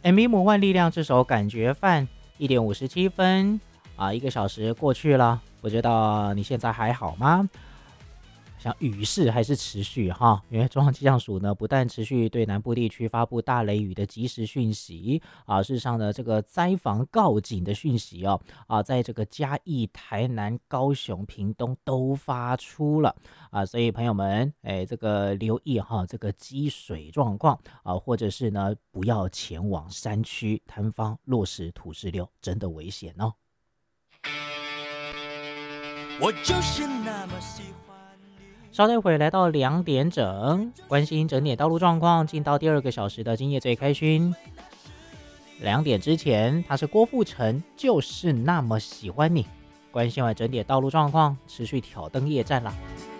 MV 魔幻力量这首感觉饭1:571个小时过去了，不知道你现在还好吗？像雨势还是持续哈，因为中央气象署呢不但持续对南部地区发布大雷雨的及时讯息事实上呢这个灾防告警的讯息在这个嘉义、台南、高雄、屏东都发出了所以朋友们这个留意哈这个积水状况或者是呢不要前往山区坍方、落石、土石流，真的危险哦。我就是那么喜欢。稍待会来到2点整，关心整点道路状况，进到第2个小时的今夜最开勋。2点之前，他是郭富城，就是那么喜欢你。关心完整点道路状况，持续挑灯夜战啦。